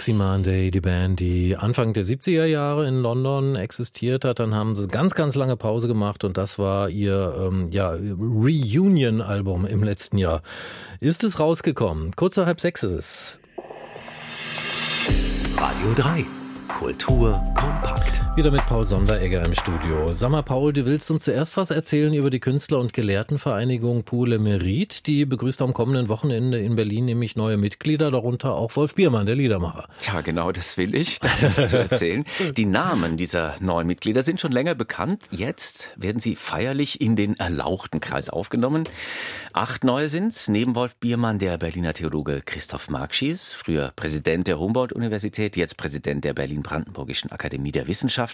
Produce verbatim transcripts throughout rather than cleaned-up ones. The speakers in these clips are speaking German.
Fancy Monday, die Band, die Anfang der siebziger Jahre in London existiert hat. Dann haben sie ganz, ganz lange Pause gemacht und das war ihr ähm, ja, Reunion-Album im letzten Jahr. Ist es rausgekommen? Kurz nach halb sechs ist es. Radio drei. Kultur kompakt. Wieder mit Paul Sonderegger im Studio. Sag mal, Paul, du willst uns zuerst was erzählen über die Künstler- und Gelehrtenvereinigung Pour le Mérite. Die begrüßt am kommenden Wochenende in Berlin nämlich neue Mitglieder, darunter auch Wolf Biermann, der Liedermacher. Ja, genau, das will ich, das zu erzählen. Die Namen dieser neuen Mitglieder sind schon länger bekannt. Jetzt werden sie feierlich in den erlauchten Kreis aufgenommen. Acht neue sind's. Neben Wolf Biermann der Berliner Theologe Christoph Markschies, früher Präsident der Humboldt-Universität, jetzt Präsident der Berlin-Brandenburgischen Akademie der Wissenschaften.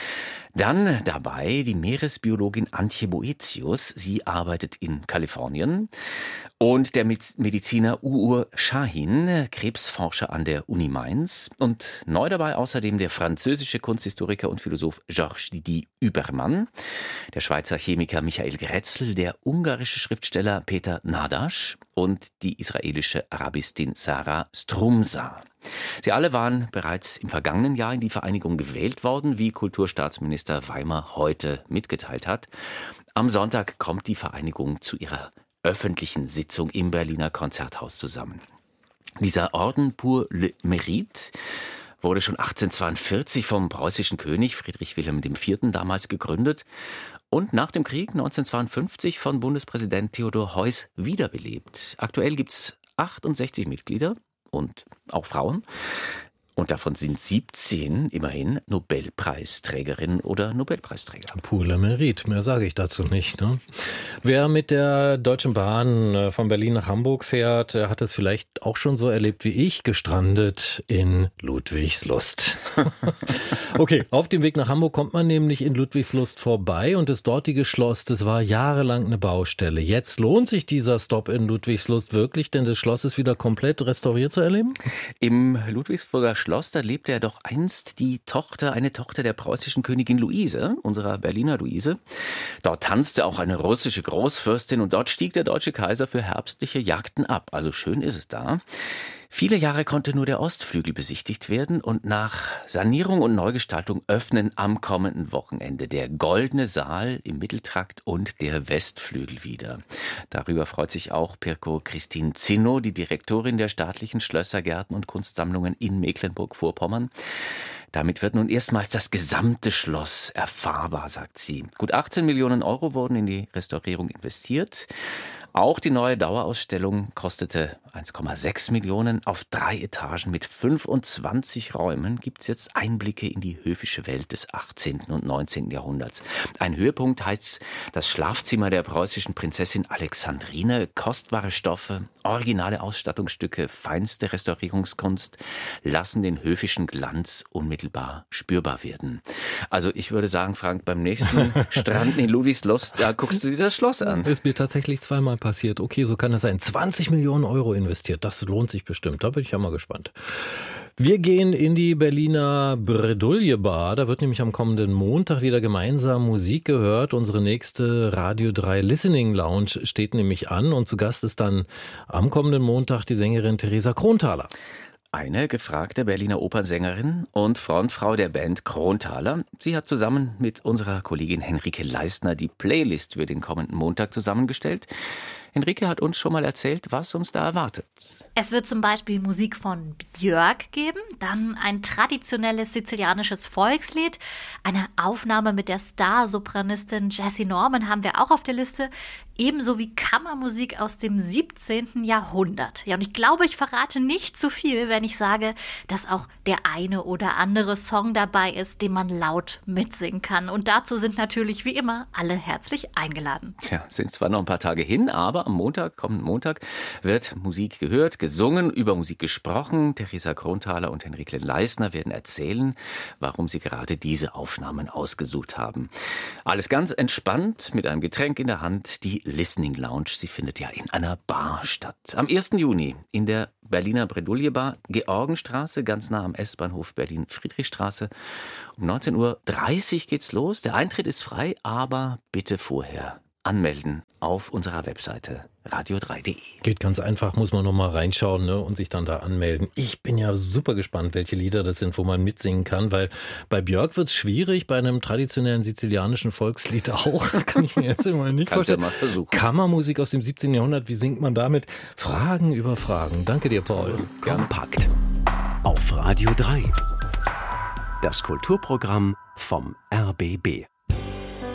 Dann dabei die Meeresbiologin Antje Boetius. Sie arbeitet in Kalifornien. Und der Mediziner Uğur Şahin, Krebsforscher an der Uni Mainz. Und neu dabei außerdem der französische Kunsthistoriker und Philosoph Georges Didier Übermann, der Schweizer Chemiker Michael Grätzl, der ungarische Schriftsteller Peter Nadasch und die israelische Arabistin Sarah Strumsa. Sie alle waren bereits im vergangenen Jahr in die Vereinigung gewählt worden, wie Kulturstaatsminister Weimar heute mitgeteilt hat. Am Sonntag kommt die Vereinigung zu ihrer öffentlichen Sitzung im Berliner Konzerthaus zusammen. Dieser Orden Pour le Mérite wurde schon achtzehnhundertzweiundvierzig vom preußischen König Friedrich Wilhelm der Vierte damals gegründet und nach dem Krieg neunzehnhundertzweiundfünfzig von Bundespräsident Theodor Heuss wiederbelebt. Aktuell gibt es achtundsechzig Mitglieder und auch Frauen. Und davon sind siebzehn immerhin Nobelpreisträgerinnen oder Nobelpreisträger. Pour le Mérite, mehr sage ich dazu nicht. Ne? Wer mit der Deutschen Bahn von Berlin nach Hamburg fährt, hat es vielleicht auch schon so erlebt wie ich, gestrandet in Ludwigslust. Okay, auf dem Weg nach Hamburg kommt man nämlich in Ludwigslust vorbei und das dortige Schloss, das war jahrelang eine Baustelle. Jetzt lohnt sich dieser Stopp in Ludwigslust wirklich, denn das Schloss ist wieder komplett restauriert zu erleben? Im Ludwigsburger Schloss Schloss, da lebte ja doch einst die Tochter, eine Tochter der preußischen Königin Luise, unserer Berliner Luise. Dort tanzte auch eine russische Großfürstin und dort stieg der deutsche Kaiser für herbstliche Jagden ab. Also schön ist es da. Viele Jahre konnte nur der Ostflügel besichtigt werden und nach Sanierung und Neugestaltung öffnen am kommenden Wochenende der Goldene Saal im Mitteltrakt und der Westflügel wieder. Darüber freut sich auch Pirko Christine Zinno, die Direktorin der staatlichen Schlösser, Gärten und Kunstsammlungen in Mecklenburg-Vorpommern. Damit wird nun erstmals das gesamte Schloss erfahrbar, sagt sie. Gut achtzehn Millionen Euro wurden in die Restaurierung investiert. Auch die neue Dauerausstellung kostete eins Komma sechs Millionen. Auf drei Etagen mit fünfundzwanzig Räumen gibt es jetzt Einblicke in die höfische Welt des achtzehnten und neunzehnten Jahrhunderts. Ein Höhepunkt heißt das Schlafzimmer der preußischen Prinzessin Alexandrine. Kostbare Stoffe, originale Ausstattungsstücke, feinste Restaurierungskunst lassen den höfischen Glanz unmittelbar spürbar werden. Also ich würde sagen, Frank, beim nächsten Strand in Ludwigslust, da guckst du dir das Schloss an. Ist mir tatsächlich zweimal passiert. Okay, so kann das sein. zwanzig Millionen Euro investiert. Das lohnt sich bestimmt. Da bin ich ja mal gespannt. Wir gehen in die Berliner Bredouille Bar. Da wird nämlich am kommenden Montag wieder gemeinsam Musik gehört. Unsere nächste Radio drei Listening Lounge steht nämlich an. Und zu Gast ist dann am kommenden Montag die Sängerin Theresa Kronthaler. Eine gefragte Berliner Opernsängerin und Frontfrau der Band Kronthaler. Sie hat zusammen mit unserer Kollegin Henrike Leistner die Playlist für den kommenden Montag zusammengestellt. Henrike hat uns schon mal erzählt, was uns da erwartet. Es wird zum Beispiel Musik von Björk geben, dann ein traditionelles sizilianisches Volkslied, eine Aufnahme mit der Starsopranistin Jessie Norman haben wir auch auf der Liste, ebenso wie Kammermusik aus dem siebzehnten Jahrhundert. Ja, und ich glaube, ich verrate nicht zu viel, wenn ich sage, dass auch der eine oder andere Song dabei ist, den man laut mitsingen kann. Und dazu sind natürlich wie immer alle herzlich eingeladen. Tja, sind zwar noch ein paar Tage hin, aber am Montag, kommenden Montag, wird Musik gehört, gesungen, über Musik gesprochen. Theresa Kronthaler und Henrike Leistner werden erzählen, warum sie gerade diese Aufnahmen ausgesucht haben. Alles ganz entspannt, mit einem Getränk in der Hand. Die Listening Lounge, sie findet ja in einer Bar statt. Am ersten Juni in der Berliner Bredouille Bar, Georgenstraße, ganz nah am S-Bahnhof Berlin-Friedrichstraße. Um neunzehn Uhr dreißig geht's los. Der Eintritt ist frei, aber bitte vorher anmelden auf unserer Webseite radio drei punkt de. Geht ganz einfach, muss man noch mal reinschauen, ne, und sich dann da anmelden. Ich bin ja super gespannt, welche Lieder das sind, wo man mitsingen kann, weil bei Björk wird es schwierig, bei einem traditionellen sizilianischen Volkslied auch. Kann ich mir jetzt immer nicht Kannst ja vorstellen. mal versuchen. Kammermusik aus dem siebzehnten. Jahrhundert, wie singt man damit? Fragen über Fragen. Danke dir, Paul. Kompakt auf Radio drei. Das Kulturprogramm vom R B B.